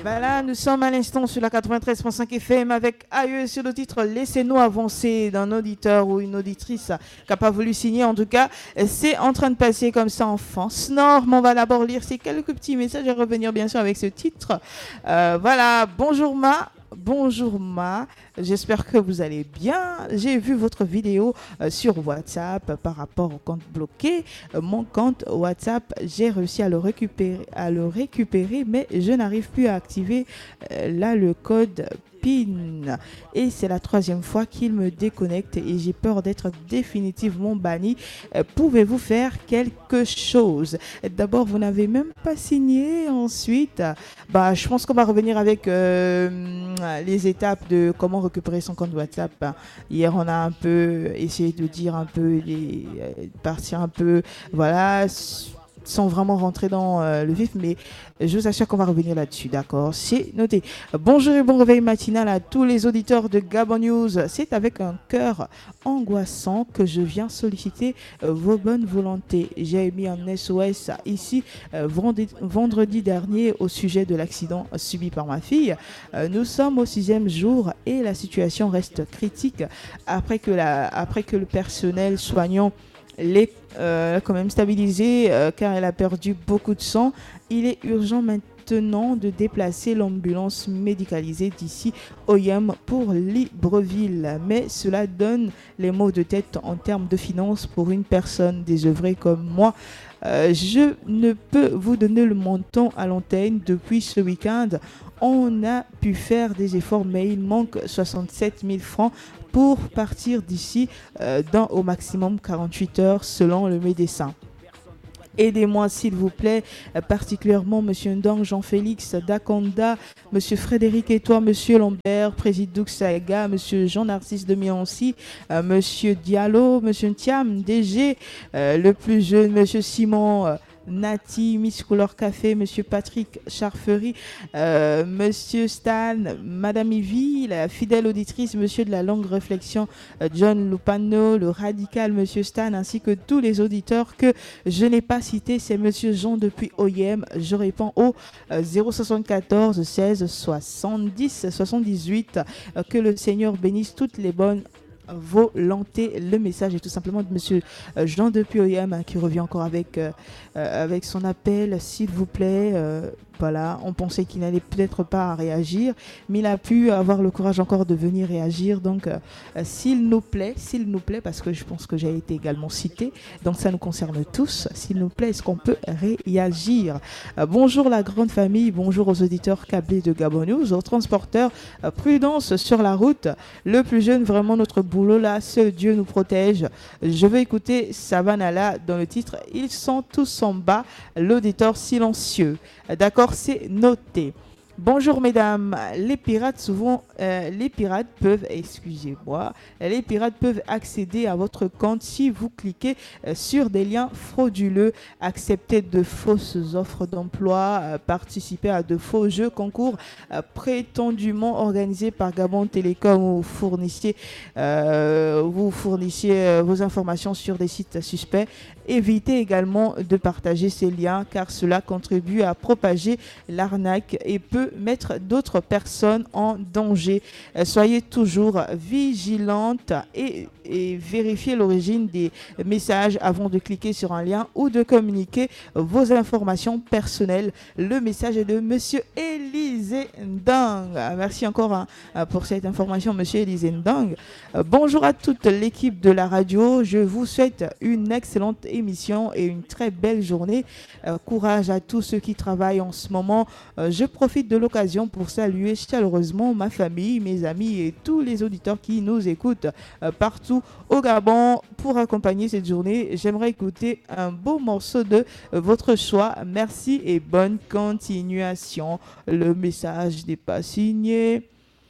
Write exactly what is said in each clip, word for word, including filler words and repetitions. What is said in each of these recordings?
Bah là, nous sommes à l'instant sur la quatre-vingt-treize virgule cinq F M avec A E sur le titre Laissez-nous avancer d'un auditeur ou une auditrice qui n'a pas voulu signer. En tout cas, c'est en train de passer comme ça en France Nord. Mais on va d'abord lire ces quelques petits messages et revenir bien sûr avec ce titre. Euh, voilà, bonjour Ma. Bonjour Ma, j'espère que vous allez bien. J'ai vu votre vidéo euh, sur WhatsApp par rapport au compte bloqué. Euh, mon compte WhatsApp, j'ai réussi à le récupérer, à le récupérer, mais je n'arrive plus à activer euh, là le code P I N. Et c'est la troisième fois qu'il me déconnecte et j'ai peur d'être définitivement banni. Euh, pouvez-vous faire quelque chose? D'abord, vous n'avez même pas signé. Ensuite, bah, je pense qu'on va revenir avec euh, les étapes de comment récupérer son compte WhatsApp. Hier, on a un peu essayé de dire un peu, les, partir un peu, voilà, sans vraiment rentrer dans euh, le vif, mais je vous assure qu'on va revenir là-dessus, d'accord? C'est noté. Bonjour et bon réveil matinal à tous les auditeurs de Gabon News. C'est avec un cœur angoissant que je viens solliciter euh, vos bonnes volontés. J'ai mis un S O S ici euh, vendredi, vendredi dernier au sujet de l'accident subi par ma fille. Euh, nous sommes au sixième jour et la situation reste critique après que, la, après que le personnel soignant l'ait euh, quand même stabilisée euh, car elle a perdu beaucoup de sang. Il est urgent maintenant de déplacer l'ambulance médicalisée d'ici Oyem pour Libreville. Mais cela donne les maux de tête en termes de finances pour une personne désœuvrée comme moi. Euh, je ne peux vous donner le montant à l'antenne. Depuis ce week-end, on a pu faire des efforts, mais il manque soixante-sept mille francs pour partir d'ici euh, dans au maximum quarante-huit heures selon le médecin. Aidez-moi s'il vous plaît, euh, particulièrement Monsieur Ndang, Jean-Félix Dakonda, Monsieur Frédéric Etoile, Monsieur Lambert, Président Saega, Monsieur Jean-Narcisse de Miancy, euh, Monsieur Diallo, Monsieur Ntiam, D G, euh, le plus jeune, Monsieur Simon euh, Nati, Miss Couleur Café, Monsieur Patrick Charfery, euh, Monsieur Stan, Madame Ivy, la fidèle auditrice, Monsieur de la longue réflexion, euh, John Lupano, le radical Monsieur Stan, ainsi que tous les auditeurs que je n'ai pas cités. C'est Monsieur Jean depuis Oyem. Je réponds au euh, zéro soixante-quatorze seize soixante-dix soixante-dix-huit. Euh, que le Seigneur bénisse toutes les bonnes volonté. Le message est tout simplement de Monsieur Jean depuis Oyem hein, qui revient encore avec, euh, euh, avec son appel, s'il vous plaît. Euh, voilà, on pensait qu'il n'allait peut-être pas réagir, mais il a pu avoir le courage encore de venir réagir. Donc, euh, euh, s'il nous plaît, s'il nous plaît, parce que je pense que j'ai été également cité, donc ça nous concerne tous. S'il nous plaît, est-ce qu'on peut réagir? euh, Bonjour la grande famille, bonjour aux auditeurs câblés de Gabon News, aux transporteurs. Euh, prudence sur la route. Le plus jeune, vraiment notre boulot là, seul Dieu nous protège. Je vais écouter Savanala dans le titre Ils sont tous en bas, l'auditeur silencieux. D'accord, c'est noté. Bonjour mesdames, les pirates souvent, euh, les pirates peuvent, excusez-moi, les pirates peuvent accéder à votre compte si vous cliquez euh, sur des liens frauduleux, accepter de fausses offres d'emploi, euh, participer à de faux jeux concours euh, prétendument organisés par Gabon Télécom ou fournissiez, euh, vous fournissiez euh, vos informations sur des sites suspects. Évitez également de partager ces liens car cela contribue à propager l'arnaque et peut mettre d'autres personnes en danger. Euh, soyez toujours vigilantes et, et vérifiez l'origine des messages avant de cliquer sur un lien ou de communiquer vos informations personnelles. Le message est de Monsieur Élisée Ndang. Merci encore hein, pour cette information, Monsieur Élisée Ndang. Euh, bonjour à toute l'équipe de la radio. Je vous souhaite une excellente émission et une très belle journée. Euh, courage à tous ceux qui travaillent en ce moment. Euh, je profite de l'occasion pour saluer chaleureusement ma famille, mes amis et tous les auditeurs qui nous écoutent euh, partout au Gabon. Pour accompagner cette journée, j'aimerais écouter un beau morceau de euh, votre choix. Merci et bonne continuation. Le message n'est pas signé.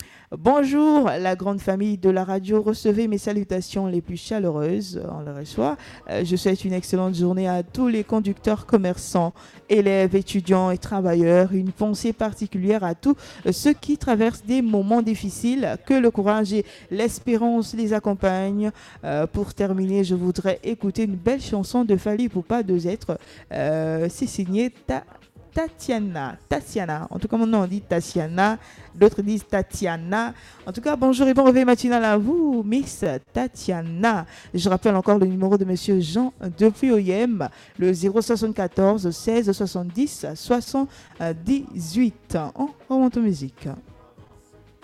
Bonjour la grande famille de la radio, recevez mes salutations les plus chaleureuses, on le reçoit. Euh, je souhaite une excellente journée à tous les conducteurs, commerçants, élèves, étudiants et travailleurs. Une pensée particulière à tous ceux qui traversent des moments difficiles, que le courage et l'espérance les accompagnent. Euh, pour terminer, je voudrais écouter une belle chanson de Fally Ipupa deux êtres. Euh, c'est signé Ta Tatiana. Tatiana. En tout cas, mon nom, on dit Tatiana. D'autres disent Tatiana. En tout cas, bonjour et bon réveil matinal à vous, Miss Tatiana. Je rappelle encore le numéro de Monsieur Jean depuis O I M, le zéro soixante-quatorze seize soixante-dix soixante-dix-huit. On remonte aux musiques.